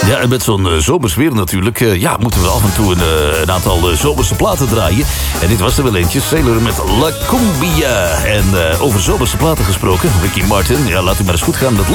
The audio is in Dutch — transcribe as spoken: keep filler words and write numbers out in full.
Ja, en met zo'n uh, zomers weer natuurlijk... Uh, ja, moeten we af en toe een, uh, een aantal uh, zomerse platen draaien. En dit was er wel eentje. Sailor met La Cumbia. En uh, over zomerse platen gesproken. Ricky Martin, ja, laat u maar eens goed gaan. Dat